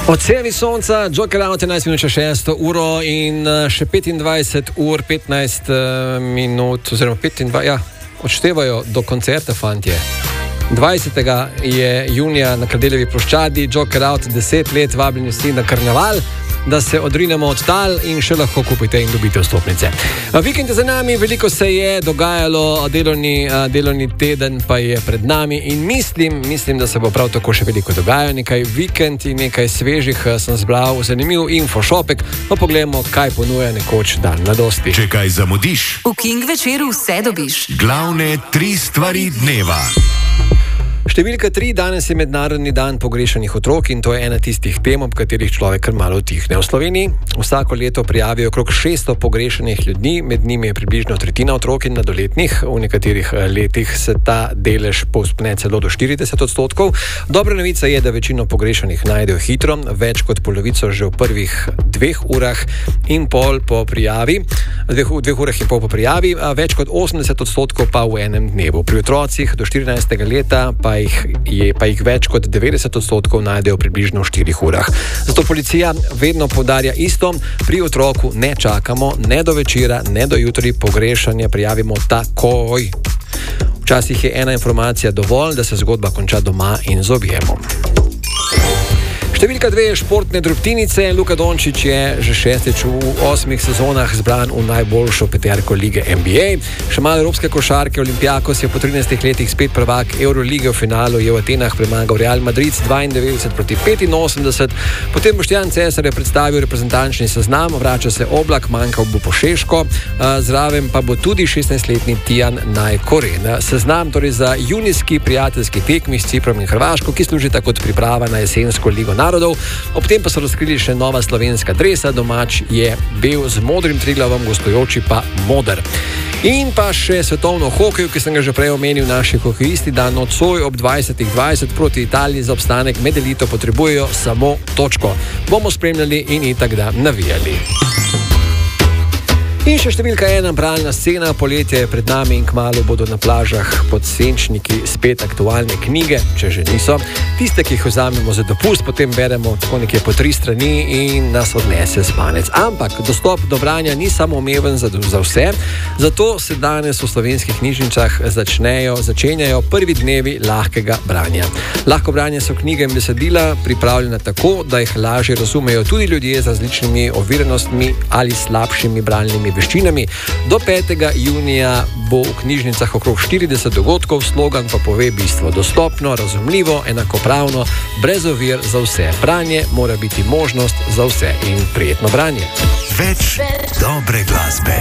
Odsevi sonca, Joker Out 11 minut 6 uro in še 25 ur 15 minut, oziroma 25, ja, odštevajo do koncerta, fantje. 20. je junija na Kardeljevi ploščadi, Joker Out 10 let, vabljeni vsi na karneval, da se odrinemo od tal in še lahko kupite in dobite vstopnice. Vikend je za nami, veliko se je dogajalo, delovni teden pa je pred nami in mislim, da se bo prav tako še veliko dogajalo. Nekaj vikend in nekaj svežih sem zbral, zanimiv infošopek, pa pogledamo, kaj ponuja nekoč dan mladosti. Če kaj zamudiš, v King večeru vse dobiš. Glavne 3 stvari dneva. Številka 3, danes je mednarodni dan pogrešanih otrok in to je ena tistih tem, ob katerih človek kar malo utihne. V Sloveniji vsako leto prijavijo okrog 600 pogrešanih ljudi, med njimi je približno tretjina otrok in mladoletnih, v nekaterih letih se ta delež povzpne celo do 40%. Dobra novica je, da večino pogrešanih najdejo hitro, več kot polovico že v prvih 2 urah in pol po prijavi, 2 urah in pol po prijavi, več kot 80% pa v enem dnevu. Pri otrocih do 14. leta pa jih več kot 90% najdejo približno v 4 urah. Zato policija vedno poudarja isto, pri otroku ne čakamo, ne do večera, ne do jutri, pogrešanje prijavimo takoj. Včasih je ena informacija dovolj, da se zgodba konča doma in z objemom. Številka 2 je športne drobtinice. Luka Dončić je že 6. v 8 sezonah zbran v najboljšo peterko lige NBA. Še malo evropske košarke, Olympiakos je po 13 letih spet prvak Eurolige, v finalu je v Atenah premagal Real Madrid 92-85. Potem Boštjan Cesar je predstavil reprezentančni seznam, vrača se Oblak, manjkal bo Pošeško, zraven pa bo tudi 16-letni Tijan Najkoren. Seznam torej za junijski prijateljski tekmi s Ciprom in Hrvaško, ki služita kot priprava na jesensko ligo narodov. Ob tem pa so razkrili še nova slovenska dresa, domač je bel z modrim Triglavom, gostujoči pa moder. In pa še svetovno hokeju, ki sem ga že prej omenil, naši hokejisti dan nocoj ob 20:20 proti Italiji za obstanek med elito potrebujejo samo točko. Bomo spremljali in itak da navijali. In še številka 1, bralna scena, poletje je pred nami in kmalu bodo na plažah pod senčniki spet aktualne knjige, če že niso. Tiste, ki jih vzamemo za dopust, potem beremo tako nekje po 3 strani in nas odnese spanec. Ampak dostop do branja ni samoumeven za vse, zato se danes v slovenskih knjižnicah začenjajo prvi dnevi lahkega branja. Lahko branje so knjige in besedila pripravljena tako, da jih lažje razumejo tudi ljudje z različnimi oviranostmi ali slabšimi bralnimi veščinami. Do 5. junija bo v knjižnicah okrog 40 dogodkov, slogan pa pove bistvo: dostopno, razumljivo, enakopravno, brez ovir za vse. Branje mora biti možnost za vse in prijetno branje. Več dobre glasbe.